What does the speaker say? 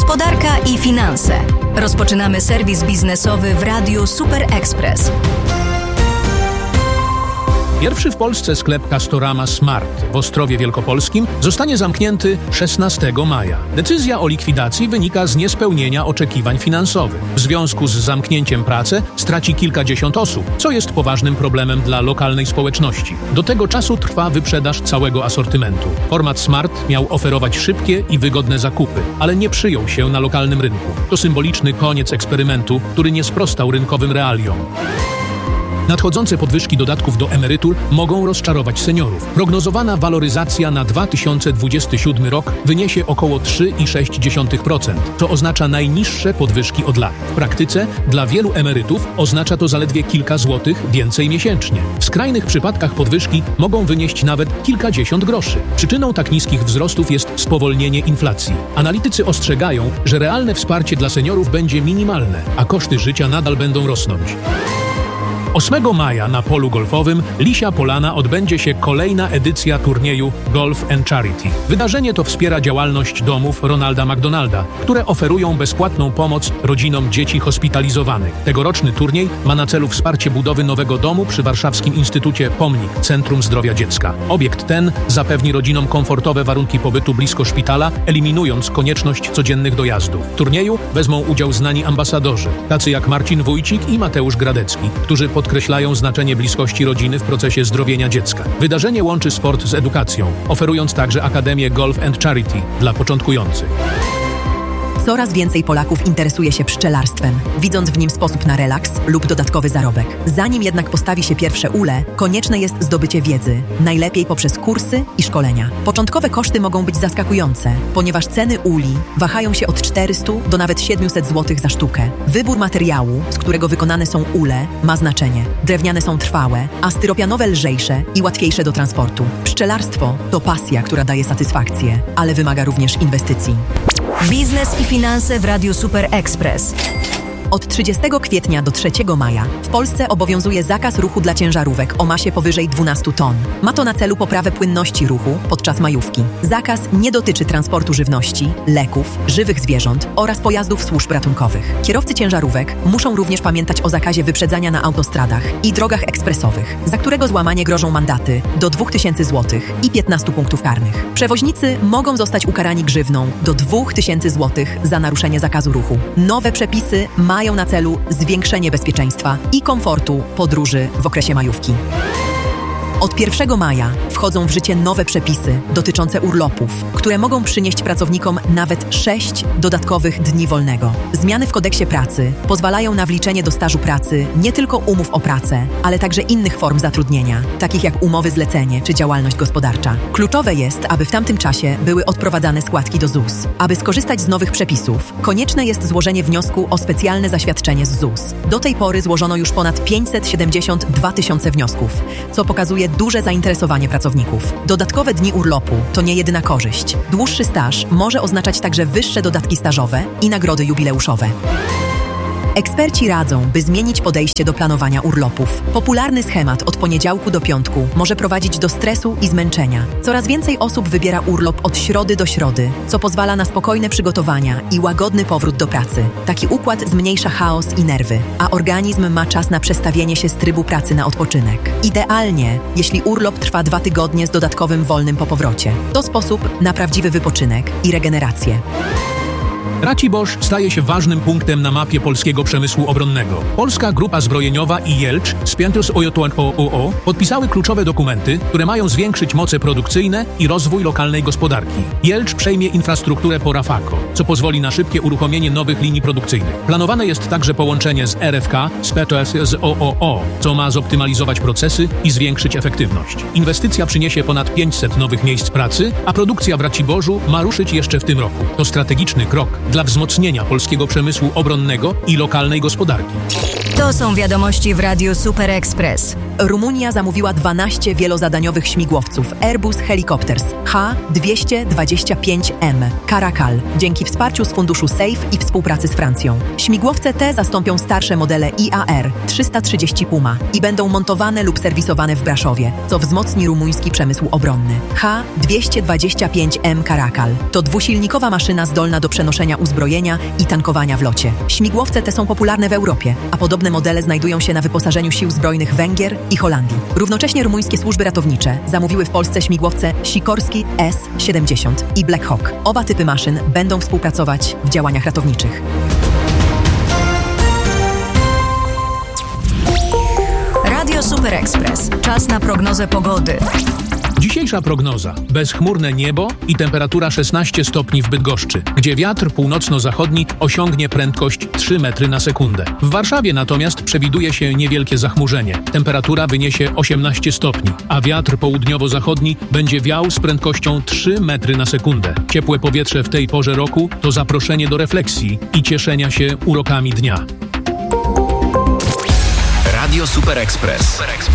Gospodarka i finanse. Rozpoczynamy serwis biznesowy w Radiu Super Express. Pierwszy w Polsce sklep Castorama Smart w Ostrowie Wielkopolskim zostanie zamknięty 16 maja. Decyzja o likwidacji wynika z niespełnienia oczekiwań finansowych. W związku z zamknięciem pracy straci kilkadziesiąt osób, co jest poważnym problemem dla lokalnej społeczności. Do tego czasu trwa wyprzedaż całego asortymentu. Format Smart miał oferować szybkie i wygodne zakupy, ale nie przyjął się na lokalnym rynku. To symboliczny koniec eksperymentu, który nie sprostał rynkowym realiom. Nadchodzące podwyżki dodatków do emerytur mogą rozczarować seniorów. Prognozowana waloryzacja na 2027 rok wyniesie około 3,6%, co oznacza najniższe podwyżki od lat. W praktyce dla wielu emerytów oznacza to zaledwie kilka złotych więcej miesięcznie. W skrajnych przypadkach podwyżki mogą wynieść nawet kilkadziesiąt groszy. Przyczyną tak niskich wzrostów jest spowolnienie inflacji. Analitycy ostrzegają, że realne wsparcie dla seniorów będzie minimalne, a koszty życia nadal będą rosnąć. 8 maja na polu golfowym Lisia Polana odbędzie się kolejna edycja turnieju Golf and Charity. Wydarzenie to wspiera działalność domów Ronalda McDonalda, które oferują bezpłatną pomoc rodzinom dzieci hospitalizowanych. Tegoroczny turniej ma na celu wsparcie budowy nowego domu przy Warszawskim Instytucie Pomnik Centrum Zdrowia Dziecka. Obiekt ten zapewni rodzinom komfortowe warunki pobytu blisko szpitala, eliminując konieczność codziennych dojazdów. W turnieju wezmą udział znani ambasadorzy, tacy jak Marcin Wójcik i Mateusz Gradecki, którzy podkreślają znaczenie bliskości rodziny w procesie zdrowienia dziecka. Wydarzenie łączy sport z edukacją, oferując także Akademię Golf and Charity dla początkujących. Coraz więcej Polaków interesuje się pszczelarstwem, widząc w nim sposób na relaks lub dodatkowy zarobek. Zanim jednak postawi się pierwsze ule, konieczne jest zdobycie wiedzy, najlepiej poprzez kursy i szkolenia. Początkowe koszty mogą być zaskakujące, ponieważ ceny uli wahają się od 400 do nawet 700 zł za sztukę. Wybór materiału, z którego wykonane są ule, ma znaczenie. Drewniane są trwałe, a styropianowe lżejsze i łatwiejsze do transportu. Pszczelarstwo to pasja, która daje satysfakcję, ale wymaga również inwestycji. Biznes i finanse w Radiu Super Express. Od 30 kwietnia do 3 maja w Polsce obowiązuje zakaz ruchu dla ciężarówek o masie powyżej 12 ton. Ma to na celu poprawę płynności ruchu podczas majówki. Zakaz nie dotyczy transportu żywności, leków, żywych zwierząt oraz pojazdów służb ratunkowych. Kierowcy ciężarówek muszą również pamiętać o zakazie wyprzedzania na autostradach i drogach ekspresowych, za którego złamanie grożą mandaty do 2000 zł i 15 punktów karnych. Przewoźnicy mogą zostać ukarani grzywną do 2000 zł za naruszenie zakazu ruchu. Nowe przepisy mają na celu zwiększenie bezpieczeństwa i komfortu podróży w okresie majówki. Od 1 maja wchodzą w życie nowe przepisy dotyczące urlopów, które mogą przynieść pracownikom nawet 6 dodatkowych dni wolnego. Zmiany w kodeksie pracy pozwalają na wliczenie do stażu pracy nie tylko umów o pracę, ale także innych form zatrudnienia, takich jak umowy zlecenie czy działalność gospodarcza. Kluczowe jest, aby w tamtym czasie były odprowadzane składki do ZUS. Aby skorzystać z nowych przepisów, konieczne jest złożenie wniosku o specjalne zaświadczenie z ZUS. Do tej pory złożono już ponad 572 tysiące wniosków, co pokazuje duże zainteresowanie pracowników. Dodatkowe dni urlopu to nie jedyna korzyść. Dłuższy staż może oznaczać także wyższe dodatki stażowe i nagrody jubileuszowe. Eksperci radzą, by zmienić podejście do planowania urlopów. Popularny schemat od poniedziałku do piątku może prowadzić do stresu i zmęczenia. Coraz więcej osób wybiera urlop od środy do środy, co pozwala na spokojne przygotowania i łagodny powrót do pracy. Taki układ zmniejsza chaos i nerwy, a organizm ma czas na przestawienie się z trybu pracy na odpoczynek. Idealnie, jeśli urlop trwa 2 tygodnie z dodatkowym wolnym po powrocie. To sposób na prawdziwy wypoczynek i regenerację. Racibórz staje się ważnym punktem na mapie polskiego przemysłu obronnego. Polska Grupa Zbrojeniowa i Jelcz spięte z OOO podpisały kluczowe dokumenty, które mają zwiększyć moce produkcyjne i rozwój lokalnej gospodarki. Jelcz przejmie infrastrukturę po Rafako, co pozwoli na szybkie uruchomienie nowych linii produkcyjnych. Planowane jest także połączenie z RFK z OOO, co ma zoptymalizować procesy i zwiększyć efektywność. Inwestycja przyniesie ponad 500 nowych miejsc pracy, a produkcja w Raciborzu ma ruszyć jeszcze w tym roku. To strategiczny krok dla wzmocnienia polskiego przemysłu obronnego i lokalnej gospodarki. To są wiadomości w Radiu Super Express. Rumunia zamówiła 12 wielozadaniowych śmigłowców Airbus Helicopters H225M Caracal dzięki wsparciu z funduszu SAFE i współpracy z Francją. Śmigłowce te zastąpią starsze modele IAR-330 Puma i będą montowane lub serwisowane w Braszowie, co wzmocni rumuński przemysł obronny. H225M Caracal to dwusilnikowa maszyna zdolna do przenoszenia uzbrojenia i tankowania w locie. Śmigłowce te są popularne w Europie, a podobne modele znajdują się na wyposażeniu sił zbrojnych Węgier i Holandii. Równocześnie rumuńskie służby ratownicze zamówiły w Polsce śmigłowce Sikorsky S-70 i Black Hawk. Oba typy maszyn będą współpracować w działaniach ratowniczych. Radio Super Express. Czas na prognozę pogody. Dzisiejsza prognoza. Bezchmurne niebo i temperatura 16 stopni w Bydgoszczy, gdzie wiatr północno-zachodni osiągnie prędkość 3 metry na sekundę. W Warszawie natomiast przewiduje się niewielkie zachmurzenie. Temperatura wyniesie 18 stopni, a wiatr południowo-zachodni będzie wiał z prędkością 3 metry na sekundę. Ciepłe powietrze w tej porze roku to zaproszenie do refleksji i cieszenia się urokami dnia. Radio Super Express.